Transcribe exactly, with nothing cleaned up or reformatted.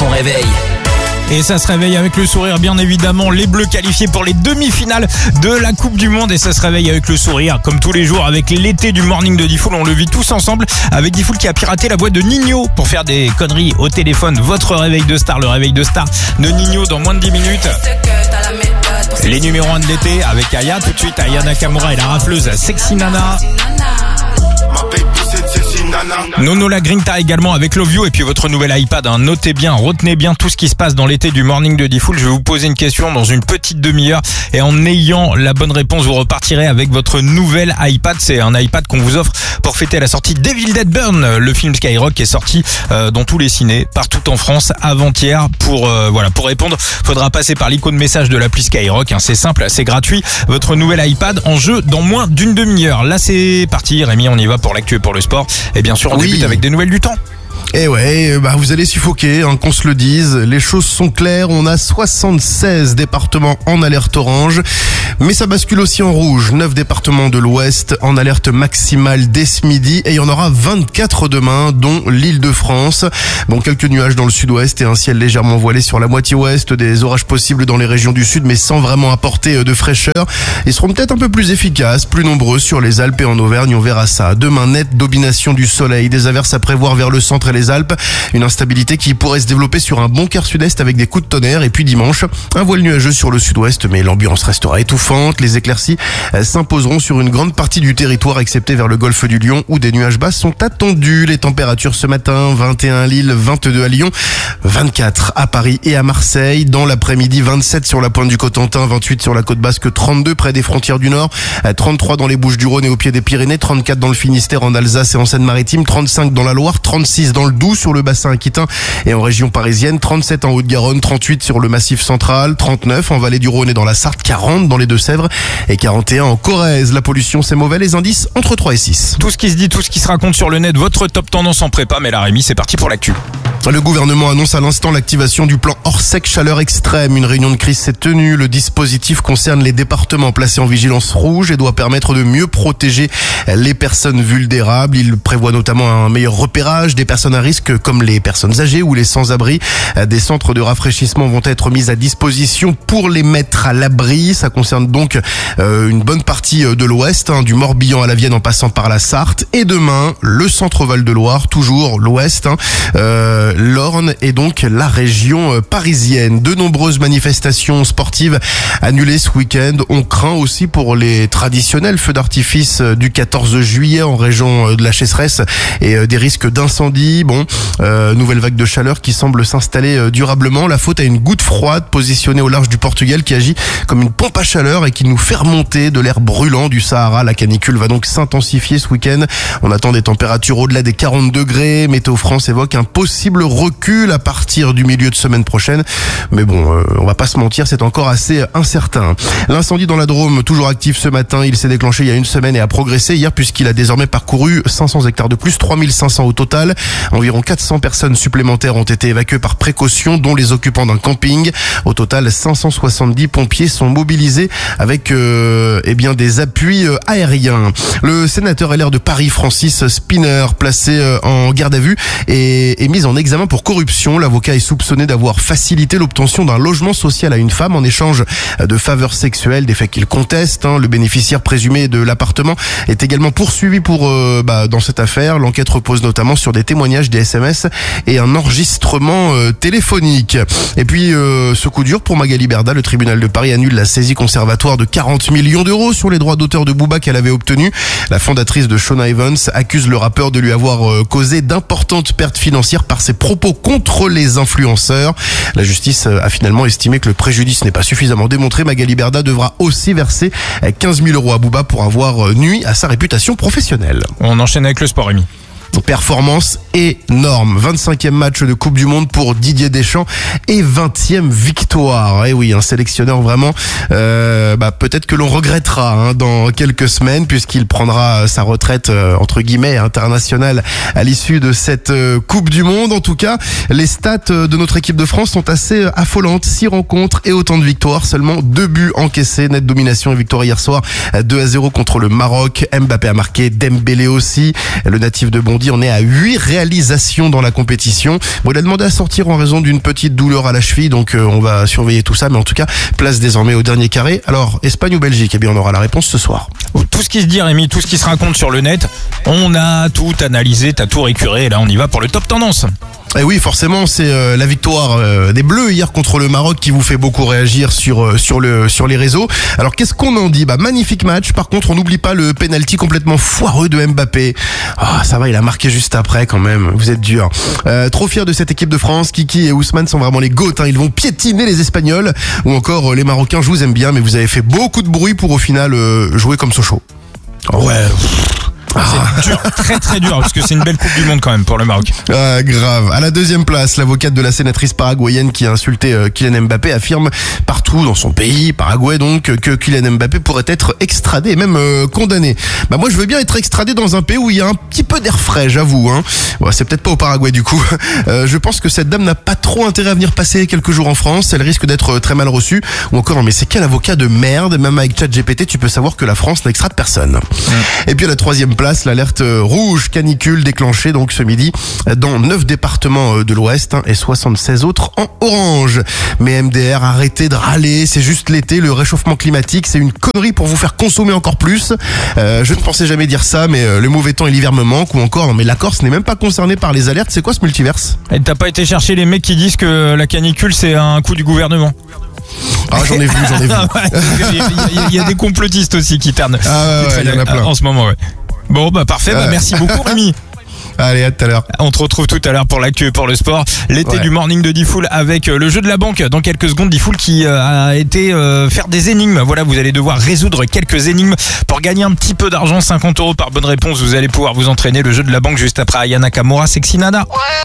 son réveil. Et ça se réveille avec le sourire, bien évidemment. Les Bleus qualifiés pour les demi-finales de la Coupe du Monde. Et ça se réveille avec le sourire, comme tous les jours, avec l'été du morning de Diffoul. On le vit tous ensemble avec Diffoul qui a piraté la voix de Nino pour faire des conneries au téléphone. Votre réveil de star, le réveil de star de Nino dans moins de dix minutes. Les numéros un de l'été avec Aya. Tout de suite, Aya Nakamura et la rafleuse Sexy Nana. Nono la Grinta également avec Love You. Et puis votre nouvel iPad, hein. Notez bien, retenez bien tout ce qui se passe dans l'été du morning de Diffoul. Je vais vous poser une question dans une petite demi-heure et en ayant la bonne réponse, vous repartirez avec votre nouvel iPad. C'est un iPad qu'on vous offre pour fêter la sortie d'Evil Dead Burn, le film Skyrock qui est sorti euh, dans tous les cinés partout en France avant-hier. Pour euh, voilà, pour répondre, faudra passer par l'icône message de l'appli Skyrock, hein. C'est simple, c'est gratuit. Votre nouvel iPad en jeu dans moins d'une demi-heure. Là c'est parti, Rémi, on y va pour l'actu et pour le sport. Et bien sûr, on oui. débute avec des nouvelles du temps. Et ouais, bah vous allez suffoquer, hein, qu'on se le dise. Les choses sont claires, on a soixante-seize départements en alerte orange, mais ça bascule aussi en rouge. neuf départements de l'Ouest en alerte maximale dès ce midi, et il y en aura vingt-quatre demain, dont l'Île-de-France. Bon, quelques nuages dans le sud-ouest et un ciel légèrement voilé sur la moitié ouest, des orages possibles dans les régions du sud, mais sans vraiment apporter de fraîcheur. Ils seront peut-être un peu plus efficaces, plus nombreux sur les Alpes et en Auvergne, on verra ça. Demain, net domination du soleil, des averses à prévoir vers le centre et les Alpes, une instabilité qui pourrait se développer sur un bon quart sud-est avec des coups de tonnerre. Et puis dimanche, un voile nuageux sur le sud-ouest, mais l'ambiance restera étouffante. Les éclaircies s'imposeront sur une grande partie du territoire, excepté vers le golfe du Lion où des nuages bas sont attendus. Les températures ce matin, vingt et un à Lille, vingt-deux à Lyon, vingt-quatre à Paris et à Marseille. Dans l'après-midi, vingt-sept sur la pointe du Cotentin, vingt-huit sur la côte basque, trente-deux près des frontières du Nord, trente-trois dans les Bouches-du-Rhône et au pied des Pyrénées, trente-quatre dans le Finistère, en Alsace et en Seine-Maritime, trente-cinq dans la Loire, trente-six dans le Doubs sur le bassin aquitain et en région parisienne, trente-sept en Haute-Garonne, trente-huit sur le Massif central, trente-neuf en Vallée du Rhône et dans la Sarthe, quarante dans les Deux-Sèvres et quarante et un en Corrèze. La pollution, c'est mauvais, les indices entre trois et six. Tout ce qui se dit, tout ce qui se raconte sur le net, votre top tendance en prépa. Mais là, Rémi, c'est parti pour l'actu. Le gouvernement annonce à l'instant l'activation du plan Orsec chaleur extrême. Une réunion de crise s'est tenue. Le dispositif concerne les départements placés en vigilance rouge et doit permettre de mieux protéger les personnes vulnérables. Il prévoit notamment un meilleur repérage des personnes à risque comme les personnes âgées ou les sans-abri. Des centres de rafraîchissement vont être mis à disposition pour les mettre à l'abri. Ça concerne donc euh, une bonne partie de l'Ouest, hein, du Morbihan à la Vienne en passant par la Sarthe. Et demain, le centre Val-de-Loire, toujours l'Ouest, hein, euh, l'Orne et donc la région parisienne. De nombreuses manifestations sportives annulées ce week-end. On craint aussi pour les traditionnels feux d'artifice du quatorze juillet en région de la Chasseresse et des risques d'incendie. Bon, euh, nouvelle vague de chaleur qui semble s'installer durablement. La faute à une goutte froide positionnée au large du Portugal qui agit comme une pompe à chaleur et qui nous fait remonter de l'air brûlant du Sahara. La canicule va donc s'intensifier ce week-end. On attend des températures au-delà des quarante degrés. Météo France évoque un possible recul à partir du milieu de semaine prochaine. Mais bon, euh, on va pas se mentir, c'est encore assez incertain. L'incendie dans la Drôme, toujours actif ce matin, il s'est déclenché il y a une semaine et a progressé hier puisqu'il a désormais parcouru cinq cents hectares de plus, trois mille cinq cents au total. Environ quatre cents personnes supplémentaires ont été évacuées par précaution, dont les occupants d'un camping. Au total, cinq cent soixante-dix pompiers sont mobilisés avec euh, eh bien des appuis euh, aériens. Le sénateur L R de Paris, Francis Spinner, placé euh, en garde à vue et est mis en examen pour corruption. L'avocat est soupçonné d'avoir facilité l'obtention d'un logement social à une femme en échange de faveurs sexuelles, des faits qu'il conteste. Hein. Le bénéficiaire présumé de l'appartement est également poursuivi pour euh, bah, dans cette affaire. L'enquête repose notamment sur des témoignages, des S M S et un enregistrement euh, téléphonique. Et puis euh, ce coup dur pour Magali Berda, le tribunal de Paris annule la saisie conservatoire de quarante millions d'euros sur les droits d'auteur de Booba qu'elle avait obtenus. La fondatrice de Shawn Evans accuse le rappeur de lui avoir euh, causé d'importantes pertes financières par ses propos contre les influenceurs. La justice a finalement estimé que le préjudice n'est pas suffisamment démontré. Magali Berda devra aussi verser quinze mille euros à Booba pour avoir nui à sa réputation professionnelle. On enchaîne avec le sport, Rémi. Performance énorme. vingt-cinquième match de Coupe du Monde pour Didier Deschamps et vingtième victoire. Et oui, un sélectionneur vraiment, euh, bah, peut-être que l'on regrettera hein, dans quelques semaines puisqu'il prendra sa retraite euh, entre guillemets internationale à l'issue de cette euh, Coupe du Monde. En tout cas, les stats de notre équipe de France sont assez affolantes. Six rencontres et autant de victoires. Seulement deux buts encaissés. Nette domination et victoire hier soir deux à zéro contre le Maroc. Mbappé a marqué, Dembélé aussi. Le natif de Bondy dit, on est à huit réalisations dans la compétition. Bon, il a demandé à sortir en raison d'une petite douleur à la cheville, donc euh, on va surveiller tout ça. Mais en tout cas, place désormais au dernier carré. Alors, Espagne ou Belgique? Eh bien, on aura la réponse ce soir. Tout ce qui se dit, Rémi, tout ce qui se raconte sur le net, on a tout analysé, t'as tout récuré, et là on y va pour le top tendance. Et oui, forcément, c'est euh, la victoire euh, des Bleus hier contre le Maroc qui vous fait beaucoup réagir sur euh, sur le sur les réseaux. Alors qu'est-ce qu'on en dit? Bah magnifique match. Par contre, on n'oublie pas le penalty complètement foireux de Mbappé. Ah, ça va, il a marqué juste après quand même. Vous êtes dur. Euh, trop fier de cette équipe de France. Kiki et Ousmane sont vraiment les goats. Hein. Ils vont piétiner les Espagnols ou encore euh, les Marocains. Je vous aime bien, mais vous avez fait beaucoup de bruit pour au final euh, jouer comme Sochaux. Ouais. C'est dur, très très dur, parce que c'est une belle Coupe du Monde quand même pour le Maroc. Ah, grave. À la deuxième place, l'avocate de la sénatrice paraguayenne qui a insulté euh, Kylian Mbappé affirme partout dans son pays, Paraguay donc, que Kylian Mbappé pourrait être extradé et même euh, condamné. Bah moi je veux bien être extradé dans un pays où il y a un petit peu d'air frais, j'avoue. Hein. Bon, c'est peut-être pas au Paraguay du coup. Euh, je pense que cette dame n'a pas trop intérêt à venir passer quelques jours en France. Elle risque d'être très mal reçue. Ou encore, mais c'est quel avocat de merde? Même avec ChatGPT, tu peux savoir que la France n'extrade personne. Ouais. Et puis à la troisième place, l'alerte rouge canicule déclenchée donc ce midi dans neuf départements de l'Ouest hein, et soixante-seize autres en orange. Mais M D R, arrêtez de râler, c'est juste l'été, le réchauffement climatique, c'est une connerie pour vous faire consommer encore plus. Euh, je ne pensais jamais dire ça, mais euh, le mauvais temps et l'hiver me manquent. Ou encore, non mais la Corse n'est même pas concernée par les alertes. C'est quoi ce multiverse? Et t'as pas été chercher les mecs qui disent que la canicule c'est un coup du gouvernement? Ah, j'en ai vu, j'en ai vu. Il y, y a des complotistes aussi qui ternent. Ah ouais, il y en a plein. En ce moment, ouais. Bon, bah parfait, bah, merci beaucoup Rémi. Allez, à tout à l'heure. On te retrouve tout à l'heure pour l'actu et pour le sport. L'été ouais. du morning de Diffoul avec le jeu de la banque. Dans quelques secondes, Diffoul qui a été euh, faire des énigmes. Voilà, vous allez devoir résoudre quelques énigmes pour gagner un petit peu d'argent. cinquante euros par bonne réponse. Vous allez pouvoir vous entraîner. Le jeu de la banque juste après Aya Nakamura, Sexy Nada. Ouais.